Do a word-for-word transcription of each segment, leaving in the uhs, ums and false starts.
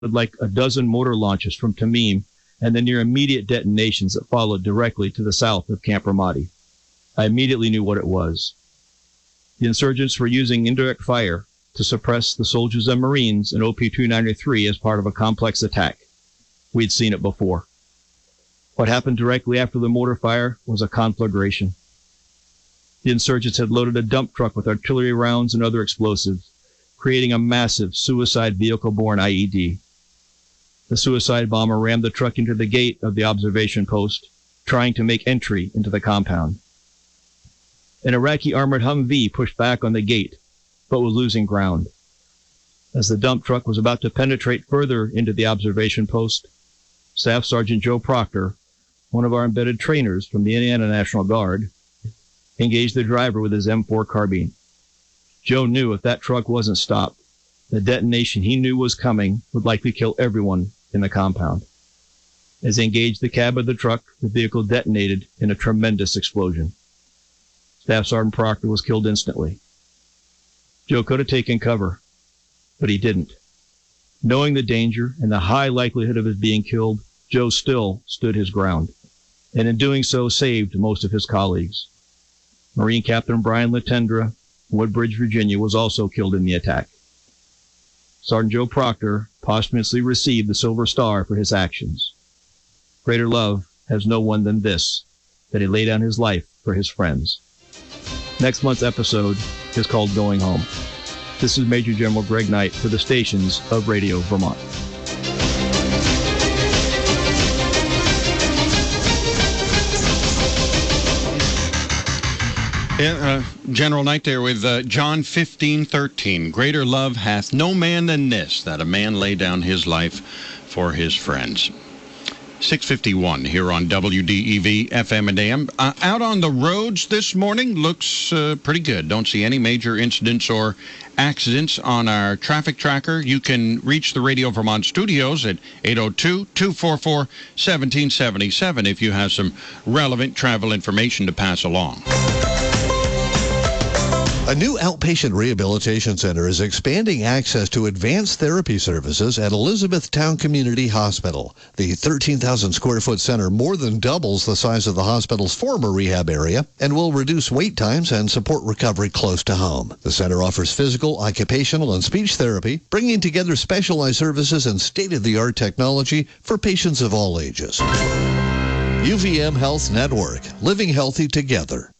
like a dozen mortar launches from Tamim and the near immediate detonations that followed directly to the south of Camp Ramadi. I immediately knew what it was. The insurgents were using indirect fire to suppress the soldiers and Marines in O P two ninety-three as part of a complex attack. We'd seen it before. What happened directly after the mortar fire was a conflagration. The insurgents had loaded a dump truck with artillery rounds and other explosives, creating a massive suicide vehicle-borne I E D. The suicide bomber rammed the truck into the gate of the observation post, trying to make entry into the compound. An Iraqi armored Humvee pushed back on the gate, but was losing ground. As the dump truck was about to penetrate further into the observation post, Staff Sergeant Joe Proctor, one of our embedded trainers from the Indiana National Guard, engaged the driver with his M four carbine. Joe knew if that truck wasn't stopped, the detonation he knew was coming would likely kill everyone in the compound. As he engaged the cab of the truck, the vehicle detonated in a tremendous explosion. Staff Sergeant Proctor was killed instantly. Joe could have taken cover, but he didn't. Knowing the danger and the high likelihood of his being killed, Joe still stood his ground, and in doing so saved most of his colleagues. Marine Captain Brian Latendra, Woodbridge, Virginia, was also killed in the attack. Sergeant Joe Proctor posthumously received the Silver Star for his actions. Greater love has no one than this, that he laid down his life for his friends. Next month's episode is called Going Home. This is Major General Greg Knight for the stations of Radio Vermont. Yeah, uh, General Knight there with uh, John fifteen thirteen. Greater love hath no man than this, that a man lay down his life for his friends. six fifty-one here on W D E V F M and A M. Uh, out on the roads this morning looks uh, pretty good. Don't see any major incidents or accidents on our traffic tracker. You can reach the Radio Vermont studios at eight oh two, two four four, one seven seven seven if you have some relevant travel information to pass along. A new outpatient rehabilitation center is expanding access to advanced therapy services at Elizabethtown Community Hospital. The thirteen thousand square foot center more than doubles the size of the hospital's former rehab area and will reduce wait times and support recovery close to home. The center offers physical, occupational, and speech therapy, bringing together specialized services and state-of-the-art technology for patients of all ages. U V M Health Network, living healthy together.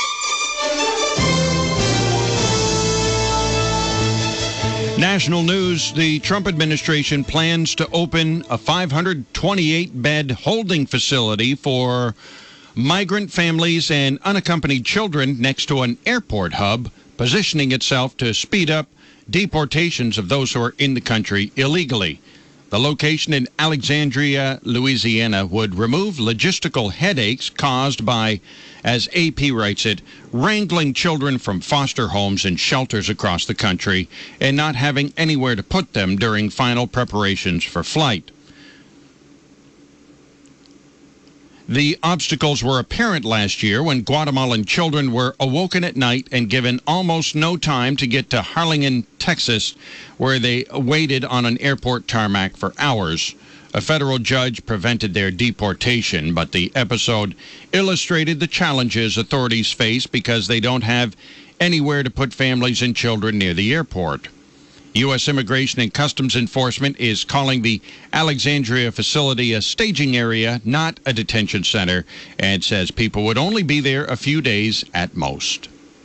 National news, the Trump administration plans to open a five hundred twenty-eight bed holding facility for migrant families and unaccompanied children next to an airport hub, positioning itself to speed up deportations of those who are in the country illegally. The location in Alexandria, Louisiana, would remove logistical headaches caused by, as A P writes it, wrangling children from foster homes and shelters across the country and not having anywhere to put them during final preparations for flight. The obstacles were apparent last year when Guatemalan children were awoken at night and given almost no time to get to Harlingen, Texas, where they waited on an airport tarmac for hours. A federal judge prevented their deportation, but the episode illustrated the challenges authorities face because they don't have anywhere to put families and children near the airport. U S Immigration and Customs Enforcement is calling the Alexandria facility a staging area, not a detention center, and says people would only be there a few days at most.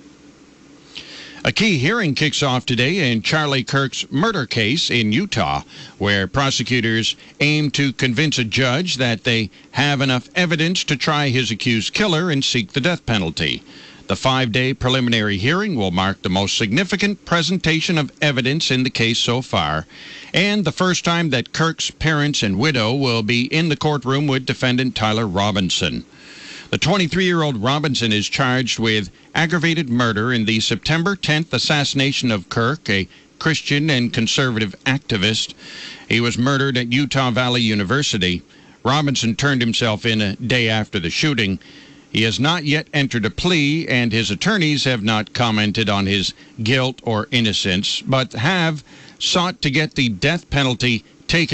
A key hearing kicks off today in Charlie Kirk's murder case in Utah, where prosecutors aim to convince a judge that they have enough evidence to try his accused killer and seek the death penalty. The five-day preliminary hearing will mark the most significant presentation of evidence in the case so far, and the first time that Kirk's parents and widow will be in the courtroom with defendant Tyler Robinson. The twenty-three-year-old Robinson is charged with aggravated murder in the September tenth assassination of Kirk, a Christian and conservative activist. He was murdered at Utah Valley University. Robinson turned himself in a day after the shooting. He has not yet entered a plea, and his attorneys have not commented on his guilt or innocence, but have sought to get the death penalty taken